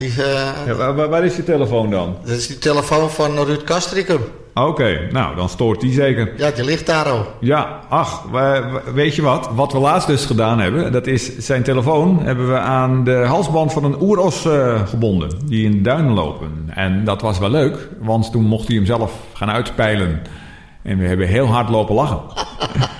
Waar is je telefoon dan? Dat is die telefoon van Ruud Castricum. Oké, nou, dan stoort die zeker. Ja, die ligt daar al. Ja, weet je wat? Wat we laatst dus gedaan hebben, dat is zijn telefoon hebben we aan de halsband van een oeros gebonden, die in de duinen lopen. En dat was wel leuk, want toen mocht hij hem zelf gaan uitpeilen. En we hebben heel hard lopen lachen.